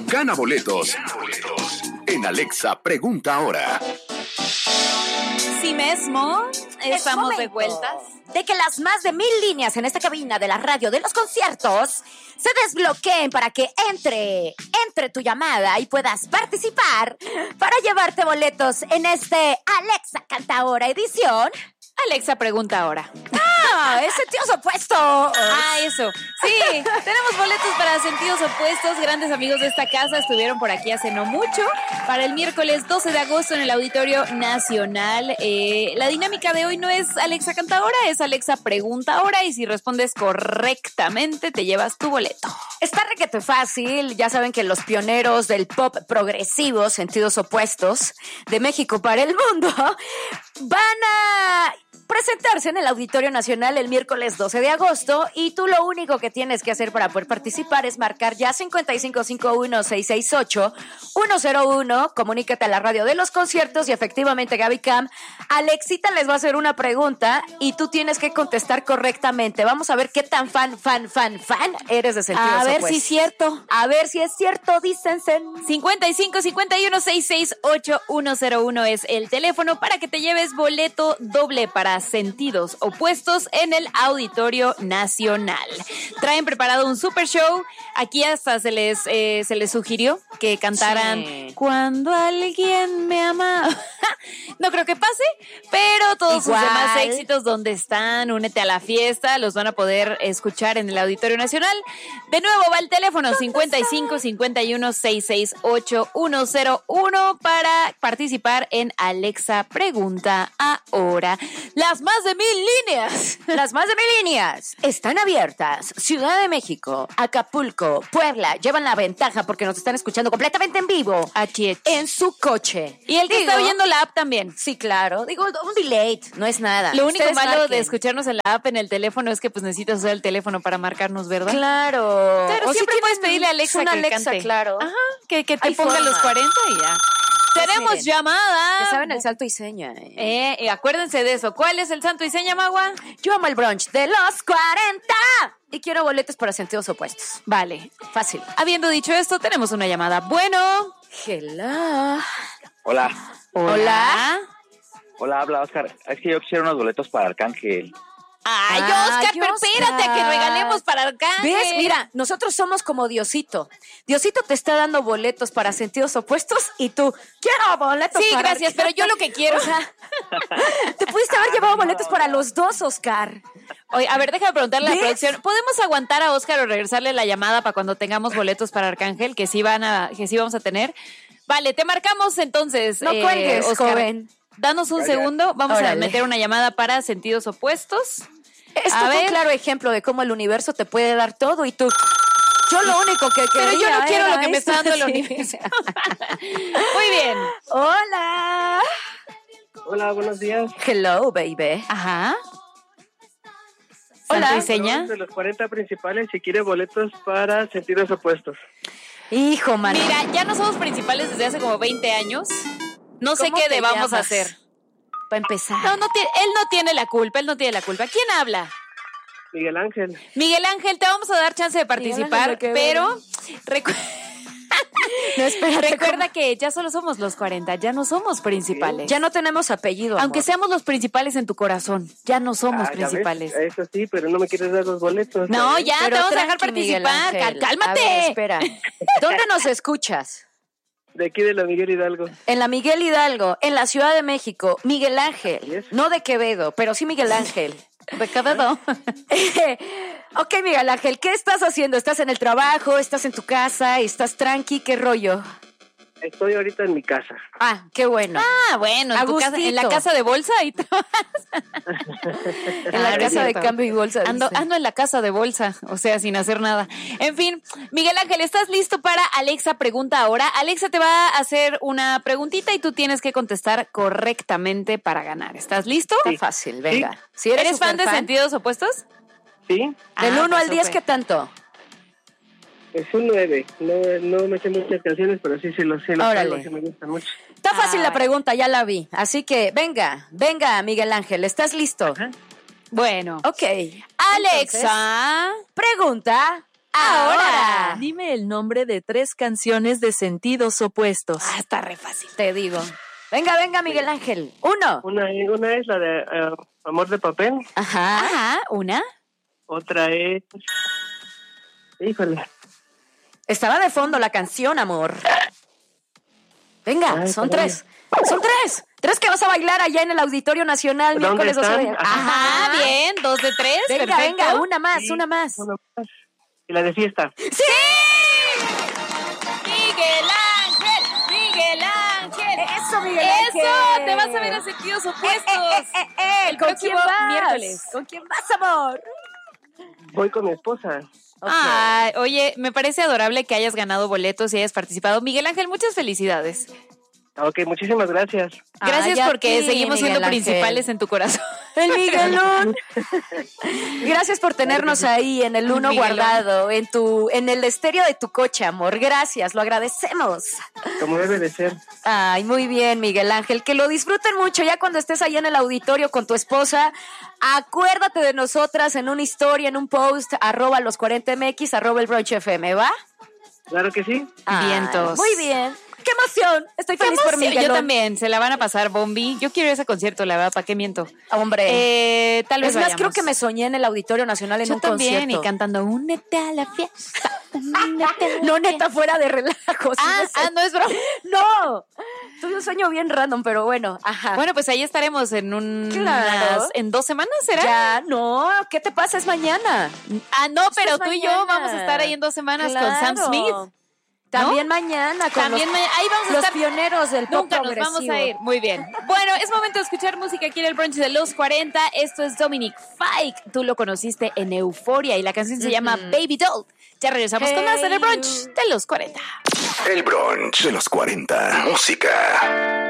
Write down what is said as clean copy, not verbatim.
Gana boletos en Alexa Pregunta Ahora. Sí mismo, estamos de vueltas. De que las más de 1000 líneas en esta cabina de la radio de los conciertos se desbloqueen para que entre tu llamada y puedas participar para llevarte boletos en este Alexa Canta Ahora edición. Alexa Pregunta Ahora. ¡Es sentidos opuestos! Eso. Sí, tenemos boletos para Sentidos Opuestos. Grandes amigos de esta casa estuvieron por aquí hace no mucho. Para el miércoles 12 de agosto en el Auditorio Nacional. La dinámica de hoy no es Alexa Canta Ahora, es Alexa Pregunta Ahora. Y si respondes correctamente, te llevas tu boleto. Está requete fácil. Ya saben que los pioneros del pop progresivo, Sentidos Opuestos, de México para el mundo, van a presentarse en el Auditorio Nacional el miércoles 12 de agosto y tú lo único que tienes que hacer para poder participar es marcar ya 5551-668-101, comunícate a la radio de los conciertos y efectivamente Gaby Cam, Alexita les va a hacer una pregunta y tú tienes que contestar correctamente. Vamos a ver qué tan fan eres de Sentidos Opuestos. A ver si es cierto. A ver si es cierto, dícense. 55-51-668-101 es el teléfono para que te lleves boleto doble para Sentidos Opuestos en el Auditorio Nacional. Traen preparado un super show. Aquí hasta se les sugirió que cantaran Cuando alguien me ama. No creo que pase, pero todos sus demás éxitos, ¿dónde están? Únete a la fiesta, los van a poder escuchar en el Auditorio Nacional. De nuevo va el teléfono 55-51-668-101 para participar en Alexa Pregunta Ahora. Las más de 1000 líneas. Las más de 1000 líneas están abiertas. Ciudad de México, Acapulco, Puebla, llevan la ventaja porque nos están escuchando completamente en vivo. Aquí en su coche. Y el que está oyendo la app también. Sí, claro. Digo, un delay, no es nada. Lo único malo de escucharnos en la app en el teléfono es que pues necesitas usar el teléfono para marcarnos, ¿verdad? Claro. Pero siempre puedes pedirle a Alexa que cante. Claro. Ajá, que te ponga los 40 y ya. Tenemos llamada. Ya saben el santo y seña. Acuérdense de eso. ¿Cuál es el santo y seña, Magua? Yo amo el brunch de los 40 y quiero boletos para Sentidos Opuestos. Vale. Fácil. Habiendo dicho esto, tenemos una llamada. Bueno. Hello. Hola. Hola. Hola, habla Oscar. Es que yo quisiera unos boletos para Arcángel. Ay, Oscar, pero espérate a que regalemos para Arcángel. ¿Ves? Mira, nosotros somos como Diosito. Diosito te está dando boletos para Sentidos Opuestos y tú, quiero boletos sí, para gracias, pero yo lo que quiero. O sea, te pudiste haber llevado boletos para los dos, Oscar. Oye, a ver, déjame preguntarle a la ¿ves? producción. ¿Podemos aguantar a Oscar o regresarle la llamada para cuando tengamos boletos para Arcángel, que sí vamos a tener? Vale, te marcamos entonces. No cuelgues, Oscar. joven. Danos un segundo, vamos a meter una llamada para Sentidos Opuestos. Esto fue un claro ejemplo de cómo el universo te puede dar todo y tú... Yo lo único que quería Pero yo no quiero lo que me esto, está dando el sí. universo. Muy bien. Hola. Hola, buenos días. Hello, baby. Ajá. Hola. ¿Santo y seña? De los 40 principales, si quiere boletos para Sentidos Opuestos. Hijo, mano. Mira, ya no somos principales desde hace como 20 años. No sé ¿Cómo qué te debamos llamas? hacer. Para empezar. No, él no tiene la culpa, ¿Quién habla? Miguel Ángel. Miguel Ángel, te vamos a dar chance de participar, Ángel, pero No, espérate, recuerda que ya solo somos los 40, ya no somos principales. Ya no tenemos apellido, Aunque amor. seamos los principales en tu corazón, ya no somos Ya ves, principales. eso sí, pero no me quieres dar los boletos. No, ¿sabes? ya Pero te vamos a dejar tranqui, Miguel participar. Ángel. ¡Cálmate! A ver, espera. ¿Dónde nos escuchas? De aquí de la Miguel Hidalgo. En la Miguel Hidalgo, en la Ciudad de México. Miguel Ángel. Yes. No de Quevedo, pero sí Miguel Ángel. De Quevedo. Ok, Miguel Ángel, ¿qué estás haciendo? ¿Estás en el trabajo? ¿Estás en tu casa? ¿Estás tranqui? ¿Qué rollo? Estoy ahorita en mi casa. Ah, qué bueno. Ah, bueno, en tu casa, en la casa de bolsa y En la casa de cambio y bolsa. Ando dice. en la casa de bolsa, o sea, sin hacer nada. En fin, Miguel Ángel, ¿estás listo para Alexa Pregunta Ahora? Alexa te va a hacer una preguntita y tú tienes que contestar correctamente para ganar. ¿Estás listo? Está fácil, venga. Si ¿Eres fan de superfan, Sentidos Opuestos? ¿Sí? Del 1 al 10, súper. ¿qué tanto? Es un 9. No me sé muchas canciones, pero sí los Órale. traigo, sí me gustan mucho. Está fácil la Ay. pregunta, ya la vi. Así que venga, Miguel Ángel, ¿estás listo? Ajá. Bueno. Ok. Alexa, Pregunta ahora. Dime el nombre de 3 canciones de sentidos opuestos. Está re fácil. Te digo. Venga, Miguel Ángel. 1. Una es la de Amor de Papel. Ajá. ¿Una? Otra es... Híjole. Estaba de fondo la canción, amor. Venga, Ay, son caray. 3. Son 3. 3 que vas a bailar allá en el Auditorio Nacional ¿Dónde miércoles 12 de... están? Ajá, bien, 2 de 3, Venga, perfecto. venga, una más. Una más. Y la de Fiesta. ¡Sí! Miguel Ángel. Eso, Miguel Ángel. Eso, te vas a ver a Sentidos Opuestos. El ¿Con próximo quién vas? miércoles. ¿Con quién vas, amor? Voy con mi esposa. Ay, oye, me parece adorable que hayas ganado boletos y hayas participado. Miguel Ángel, muchas felicidades. Ok, muchísimas gracias. Gracias Ay, a porque ti, seguimos siendo Miguel Ángel. principales en tu corazón. El Miguelón. Gracias por tenernos ahí en el uno Miguelón. guardado, en el estéreo de tu coche, amor. Gracias, lo agradecemos. Como debe de ser. Ay, muy bien, Miguel Ángel. Que lo disfruten mucho ya cuando estés allá en el auditorio con tu esposa. Acuérdate de nosotras en una historia, en un post, @los40mx, @el brunch FM, ¿va? Claro que sí. Ay, Vientos. muy bien. ¡Qué emoción! Estoy feliz por Sí, Miguelón. yo también, se la van a pasar bombi. Yo quiero ir a ese concierto, la verdad, ¿para qué miento? Hombre. Tal vez Es más, vayamos. creo que me soñé en el Auditorio Nacional en Yo un también, concierto. y cantando Únete a la fiesta. únete a la No, neta, fiesta. fuera de relajo. sí, No es broma. No, tuve un sueño bien random, pero bueno, ajá. Bueno, pues ahí estaremos en Claro. en 2 semanas, ¿será? Ya, no, ¿qué te pasa? Es mañana. No, pero es tú y yo mañana. vamos a estar ahí en 2 semanas con Sam Claro. Smith. También mañana con También ahí vamos a los estar. pioneros del pop Nunca nos progresivo. vamos a ir. Muy bien. Bueno, es momento de escuchar música aquí en el brunch de los 40. Esto es Dominic Fike. Tú lo conociste en Euforia y la canción se llama Baby Doll. Ya regresamos con más en el brunch de los 40. El brunch de los 40. Música.